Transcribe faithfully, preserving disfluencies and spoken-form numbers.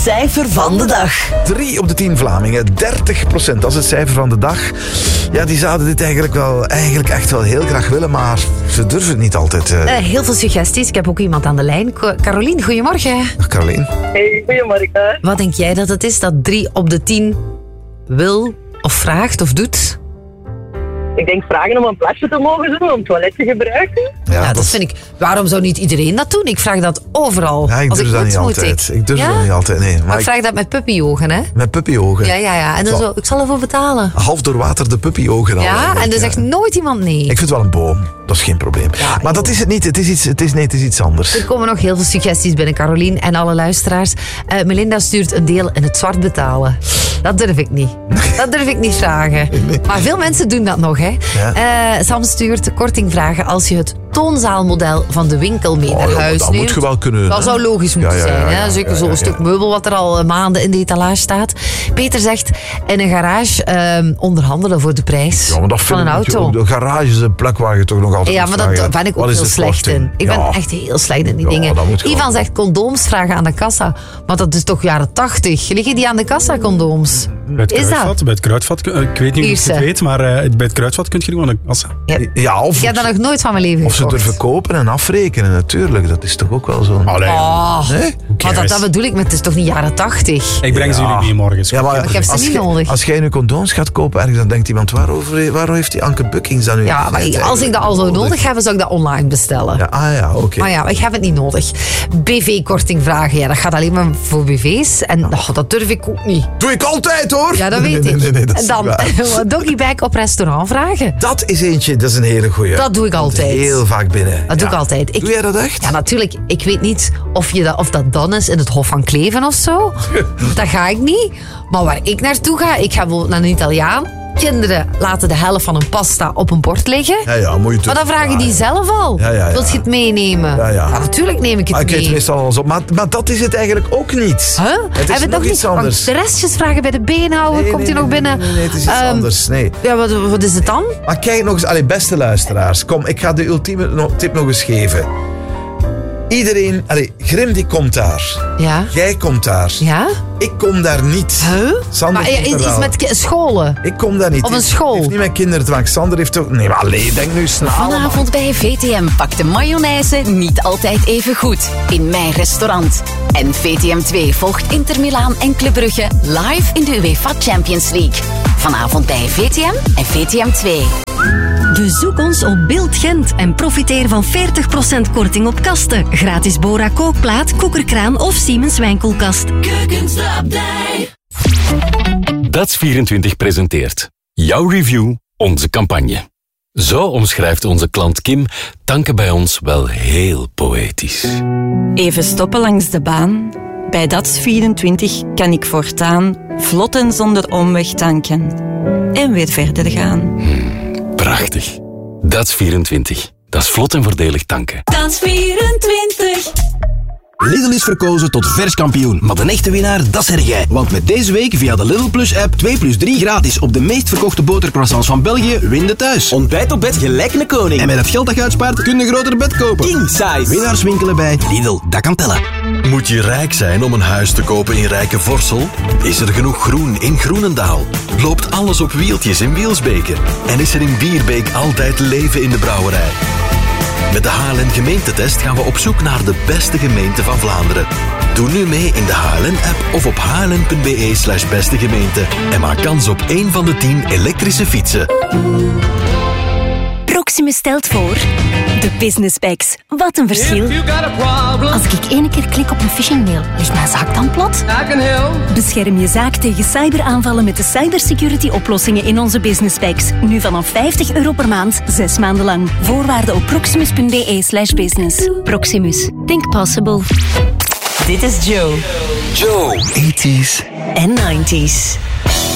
cijfer van de dag. Drie op de tien Vlamingen, dertig procent. Dat is het cijfer van de dag. Ja, die zouden dit eigenlijk wel, eigenlijk echt wel heel graag willen, maar ze durven het niet altijd. Uh. Uh, heel veel suggesties. Ik heb ook iemand aan de lijn. Co- Carolien, goedemorgen. Dag Carolien. Hey, goedemorgen. Wat denk jij dat het is dat drie op de tien wil of vraagt of doet? Ik denk vragen om een plasje te mogen doen, om het toilet te gebruiken. Ja, Ja, dat, dat vind ik... Waarom zou niet iedereen dat doen? Ik vraag dat overal. Ja, ik Als durf ik dat moet, niet moet altijd. ik. Ik durf Ja? dat niet altijd, nee. Maar Maar ik ik, vraag dat met puppyogen, hè? met puppyogen. Ja, ja, ja. En dan Zo. zo, ik zal ervoor betalen. Half doorwaterde puppyogen al. Ja, eigenlijk, en er zegt ja. nooit iemand nee. Ik vind het wel een boom. Dat is geen probleem. Ja, maar dat is het niet. Het is iets, het is, nee, het is iets anders. Er komen nog heel veel suggesties binnen, Carolien en alle luisteraars. Uh, Melinda stuurt een deel in het zwart betalen. Dat durf ik niet. Dat durf ik niet vragen. Maar veel mensen doen dat nog, hè. Ja. Uh, Sam stuurt korting vragen als je het toonzaalmodel van de winkel mee Oh, naar ja, maar huis dat neemt. moet je wel kunnen. Dat hè? zou logisch moeten Ja, ja, ja, zijn. ja, Hè? Zeker ja, zo'n ja, stuk ja. meubel wat er al uh, maanden in de etalage staat. Peter zegt in een garage uh, onderhandelen voor de prijs Ja, maar dat van vind een ik auto. ook. De garage is een plek waar je toch nog altijd Ja, moet maar dat vragen, ben ik ook wat is heel de slecht korting? in. Ik Ja. ben echt heel slecht in die Ja, dingen. dat moet Ivan gewoon. zegt condooms vragen aan de kassa. Maar dat is toch jaren tachtig? Liggen die aan de kassa, condooms? Bij het Is dat? kruidvat, bij het kruidvat, eh, ik weet niet of je Ierse. het weet, maar uh, bij het kruidvat kun je gewoon een kassa. Ja. Ja, of, Ik heb dat nog nooit van mijn leven of ze gekocht. durven kopen en afrekenen, natuurlijk. Dat is toch ook wel zo'n... Allee, Oh, Nee? maar dat, dat bedoel ik, maar het is toch niet jaren tachtig? ik breng ze Ja. jullie mee morgens. Ja, maar ik heb ze als niet jij- nodig. Als jij nu condooms gaat kopen ergens, dan denkt iemand, waarover, waarom heeft die Anke Buckings dan nu... Ja, maar gezegd als ik dat al zou eigenlijk? nodig hebben, zou ik dat online bestellen. Ja, ah ja, oké. Maar ja, ik heb het niet nodig. B V-korting vragen, ja, dat gaat alleen maar voor B V's. En oh, dat durf ik ook niet. Doe ik altijd, hoor! Ja, dat Nee, weet nee, ik. nee, nee, dat is en dan niet waar. doggybag op restaurant vragen. Dat is eentje, dat is een hele goeie. Dat doe ik Komt altijd. heel vaak binnen. Dat doe Ja. ik altijd. Ik, Doe jij dat echt? Ja, natuurlijk. Ik weet niet of, je dat, of dat dan is in het Hof van Kleven of zo. Dat ga ik niet. Maar waar ik naartoe ga, ik ga bijvoorbeeld naar een Italiaan. Kinderen laten de helft van hun pasta op een bord liggen. Ja, ja, moet je Maar dan vragen ja, die ja. zelf al. Ja, ja, ja. Wilt je het meenemen? Ja, ja. natuurlijk neem ik het Ah, ik eet mee. meestal alles op. Maar, maar dat is het eigenlijk ook niet. Huh? Het is Hebben we het nog nog iets niet? anders. Want de restjes vragen bij de beenhouwer. Nee, Komt nee, hij nog nee, binnen? Nee, nee, nee, het is iets Ehm, anders. Nee. Ja, wat, wat is het dan? Maar kijk nog eens, allee, beste luisteraars. Kom, ik ga de ultieme no- tip nog eens geven. Iedereen, allee, Grim die komt daar. Ja. Jij komt daar. Ja? Ik kom daar niet. Huh? Sander Maar komt er iets wel. met ki- scholen. Ik kom daar niet. Op een Het school. heeft niet met kinderen te maken. Sander heeft ook... Nee, maar allee, denk nu eens na. Vanavond bij V T M pakt de mayonaise niet altijd even goed in mijn restaurant. En V T M twee volgt Inter Milaan en Club Brugge live in de UEFA Champions League. Vanavond bij V T M en V T M twee. Bezoek ons op Beeld Gent en profiteer van veertig procent korting op kasten. Gratis Bora kookplaat, koekerkraan of Siemens wijnkoelkast. Dats vierentwintig presenteert jouw review, onze campagne. Zo omschrijft onze klant Kim tanken bij ons wel heel poëtisch. Even stoppen langs de baan. Bij Dats vierentwintig kan ik voortaan vlot en zonder omweg tanken. En weer verder gaan. Prachtig. Dats vierentwintig. Dat is vlot en voordelig tanken. Dats vierentwintig. Lidl is verkozen tot vers kampioen. Maar de echte winnaar, dat zeg jij. Want met deze week via de Lidl Plus app twee plus drie gratis op de meest verkochte botercroissants van België, win de thuis. Ontbijt op bed gelijk een koning. En met het geld dat je uitspaart, kun je een groter bed kopen. King size. Winnaars winkelen bij Lidl, dat kan tellen. Moet je rijk zijn om een huis te kopen in Rijke Vorsel? Is er genoeg groen in Groenendaal? Loopt alles op wieltjes in Wielsbeke? En is er in Bierbeek altijd leven in de brouwerij? Met de H L N gemeentetest gaan we op zoek naar de beste gemeente van Vlaanderen. Doe nu mee in de H L N-app of op h l n punt b e slash beste gemeente. En maak kans op één van de tien elektrische fietsen. Proximus stelt voor de Business Bags. Wat een verschil. Als ik één keer klik op een phishingmail, ligt mijn zaak dan plat? Bescherm je zaak tegen cyberaanvallen met de cybersecurity oplossingen in onze Business Bags. Nu vanaf vijftig euro per maand, zes maanden lang. Voorwaarden op proximus punt b e slash business. Proximus. Think possible. Dit is Joe. Joe. eighties En nineties.